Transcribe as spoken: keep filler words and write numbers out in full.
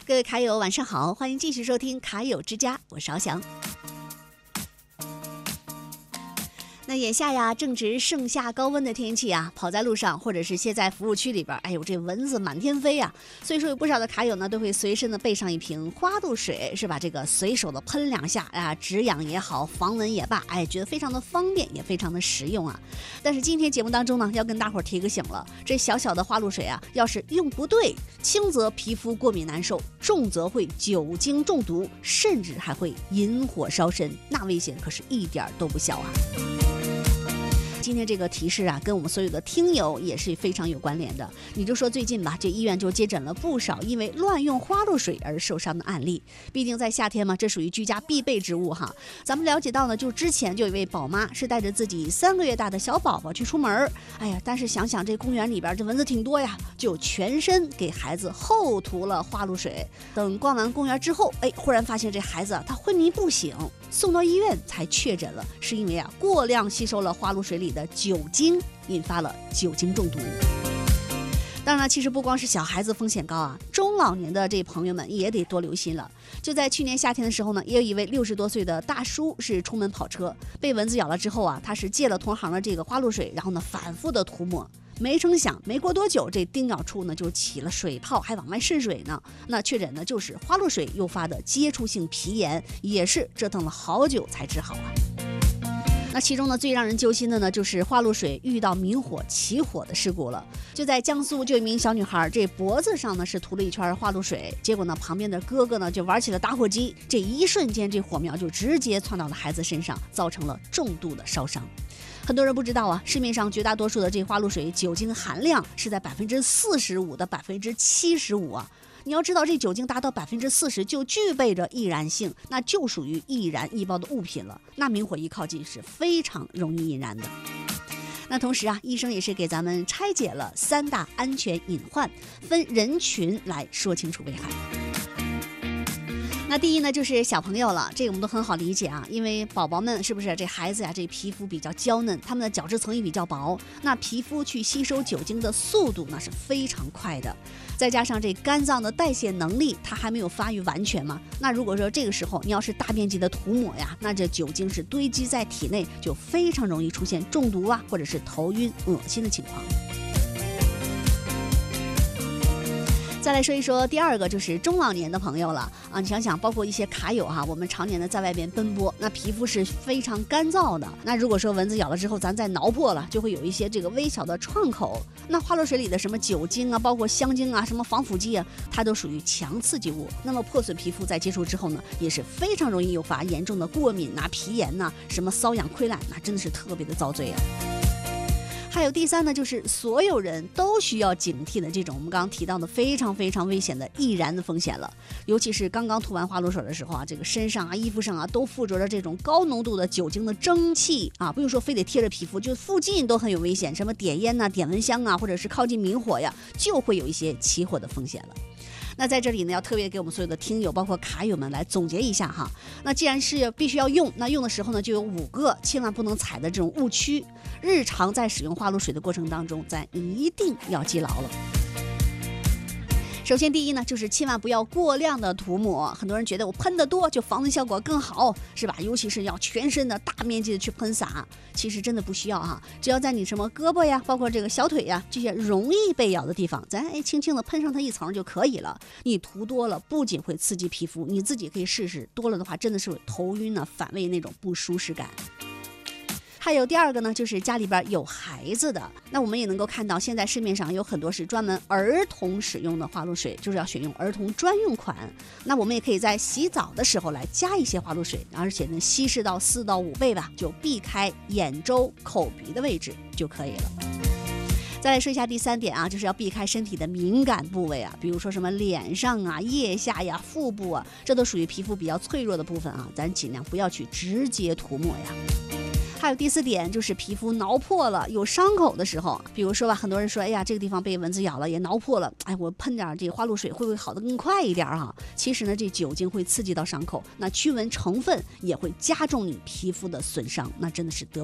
各位卡友晚上好，欢迎继续收听卡友之家，我是翱翔。那眼下呀，正值盛夏高温的天气啊，跑在路上或者是歇在服务区里边，哎呦，这蚊子满天飞啊！所以说有不少的卡友呢，都会随身的备上一瓶花露水，是吧？这个随手的喷两下啊，止痒也好，防蚊也罢，哎，觉得非常的方便，也非常的实用啊。但是今天节目当中呢，要跟大伙儿提个醒了，这小小的花露水啊，要是用不对，轻则皮肤过敏难受，重则会酒精中毒，甚至还会引火烧身，那危险可是一点都不小啊。今天这个提示啊，跟我们所有的听友也是非常有关联的。你就说最近吧，这医院就接诊了不少因为乱用花露水而受伤的案例。毕竟在夏天嘛，这属于居家必备之物哈。咱们了解到呢，就之前就有一位宝妈是带着自己三个月大的小宝宝去出门，哎呀，但是想想这公园里边这蚊子挺多呀，就全身给孩子厚涂了花露水。等逛完公园之后，哎，忽然发现这孩子啊，他昏迷不醒，送到医院才确诊了，是因为啊过量吸收了花露水里的酒精，引发了酒精中毒。当然了，其实不光是小孩子风险高啊，中老年的这朋友们也得多留心了。就在去年夏天的时候呢，也有一位六十多岁的大叔是出门跑车，被蚊子咬了之后啊，他是借了同行的这个花露水，然后呢反复的涂抹。没成想，没过多久，这叮咬处呢就起了水泡，还往外渗水呢。那确诊呢就是花露水诱发的接触性皮炎，也是折腾了好久才治好啊。那其中呢，最让人揪心的呢，就是花露水遇到明火起火的事故了。就在江苏，就有一名小女孩，这脖子上呢是涂了一圈花露水，结果呢，旁边的哥哥呢就玩起了打火机，这一瞬间，这火苗就直接窜到了孩子身上，造成了重度的烧伤。很多人不知道啊，市面上绝大多数的这花露水酒精含量是在百分之四十五的百分之七十五啊。你要知道，这酒精达到百分之四十就具备着易燃性，那就属于易燃易爆的物品了。那明火一靠近是非常容易引燃的。那同时啊，医生也是给咱们拆解了三大安全隐患，分人群来说清楚危害。那第一呢，就是小朋友了，这个我们都很好理解啊，因为宝宝们是不是这孩子呀，这皮肤比较娇嫩，他们的角质层也比较薄，那皮肤去吸收酒精的速度那是非常快的，再加上这肝脏的代谢能力它还没有发育完全嘛，那如果说这个时候你要是大面积的涂抹呀，那这酒精是堆积在体内，就非常容易出现中毒啊，或者是头晕恶心的情况。再来说一说第二个，就是中老年的朋友了啊！你想想，包括一些卡友哈，我们常年的在外边奔波，那皮肤是非常干燥的。那如果说蚊子咬了之后，咱再挠破了，就会有一些这个微小的创口。那花露水里的什么酒精啊，包括香精啊，什么防腐剂啊，它都属于强刺激物。那么破损皮肤在接触之后呢，也是非常容易诱发严重的过敏呐、皮炎呐、什么瘙痒溃烂，那真的是特别的遭罪啊。还有第三呢，就是所有人都需要警惕的这种我们刚刚提到的非常非常危险的易燃的风险了。尤其是刚刚涂完花露水的时候啊，这个身上啊、衣服上啊都附着着这种高浓度的酒精的蒸汽啊，不用说非得贴着皮肤，就附近都很有危险，什么点烟呐、点蚊香啊，或者是靠近明火呀，就会有一些起火的风险了。那在这里呢，要特别给我们所有的听友，包括卡友们来总结一下哈。那既然是必须要用，那用的时候呢，就有五个千万不能踩的这种误区。日常在使用花露水的过程当中，咱一定要记牢了。首先第一呢，就是千万不要过量的涂抹。很多人觉得我喷得多就防蚊效果更好，是吧？尤其是要全身的大面积的去喷洒，其实真的不需要哈。只要在你什么胳膊呀，包括这个小腿呀，这些容易被咬的地方，咱哎轻轻的喷上它一层就可以了。你涂多了，不仅会刺激皮肤，你自己可以试试，多了的话真的是会头晕啊、反胃那种不舒适感。还有第二个呢，就是家里边有孩子的，那我们也能够看到，现在市面上有很多是专门儿童使用的花露水，就是要选用儿童专用款。那我们也可以在洗澡的时候来加一些花露水，而且呢稀释到四到五倍吧，就避开眼周、口鼻的位置就可以了。再来说一下第三点啊，就是要避开身体的敏感部位啊，比如说什么脸上啊、腋下呀、腹部啊，这都属于皮肤比较脆弱的部分啊，咱尽量不要去直接涂抹呀。还有第四点，就是皮肤挠破了有伤口的时候，比如说吧，很多人说哎呀这个地方被蚊子咬了也挠破了，哎我喷点这个花露水会不会好得更快一点啊？其实呢这酒精会刺激到伤口，那驱蚊成分也会加重你皮肤的损伤，那真的是得